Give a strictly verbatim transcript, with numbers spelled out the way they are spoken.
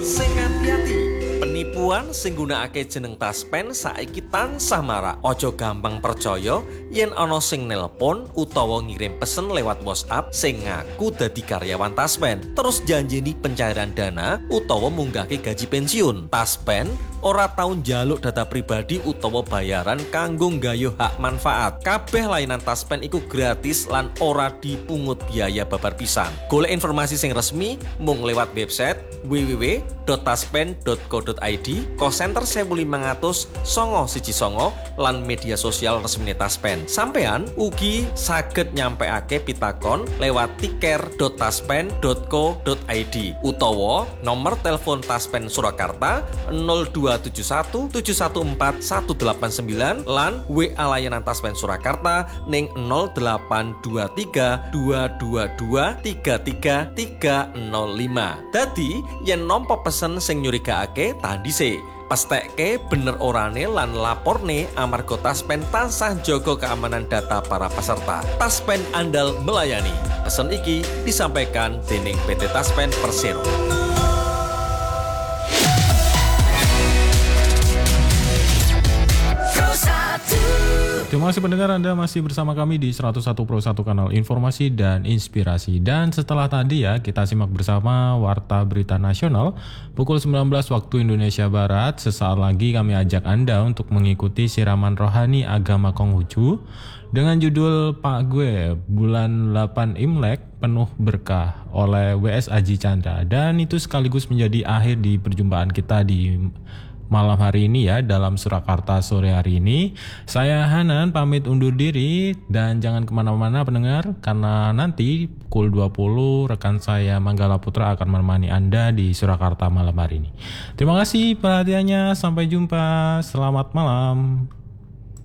Sing ati-ati, penipuan sing gunakake jeneng Taspen saiki tansah marak. Aja gampang percaya yen ana sing nelpon utawa ngirim pesen lewat WhatsApp sing ngaku dadi karyawan Taspen, terus janjeni pencairan dana utawa munggahke gaji pensiun. Taspen ora tau njaluk data pribadi utawa bayaran kanggo nggayuh hak manfaat. Kabeh layanan Taspen iku gratis lan ora dipungut biaya babar pisan. Golek informasi sing resmi mung lewat website w w w titik taspen titik co titik i d, call center seribu lima ratus songo siji songo lan media sosial resmine Taspen. Sampean ugi saged nyampeake pitakon lewat tiker titik taspen titik co titik i d utawa nomor telepon Taspen Surakarta nol dua tujuh satu tujuh satu empat satu delapan sembilan lan W A layanan Taspen Surakarta ning nol delapan dua tiga dua dua dua tiga tiga tiga nol lima. Dadi yen nampa pesen sing nyurigakake tandise pastekke bener orane lan laporne amarga Taspen tansah jaga keamanan data para peserta. Taspen andal melayani. Pesen iki disampaikan dening P T Taspen Persero. Terima kasih pendengar, Anda masih bersama kami di seratus satu Pro satu kanal informasi dan inspirasi. Dan setelah tadi ya, kita simak bersama Warta Berita Nasional pukul sembilan belas waktu Indonesia Barat. Sesaat lagi kami ajak Anda untuk mengikuti siraman rohani agama Konghucu dengan judul Pak Gue Bulan delapan Imlek Penuh Berkah oleh W S Aji Chandra. Dan itu sekaligus menjadi akhir di perjumpaan kita di malam hari ini ya, dalam Surakarta sore hari ini. Saya Hanan pamit undur diri dan jangan kemana-mana pendengar, karena nanti pukul dua puluh rekan saya Manggala Putra akan menemani Anda di Surakarta malam hari ini. Terima kasih perhatiannya, sampai jumpa, selamat malam.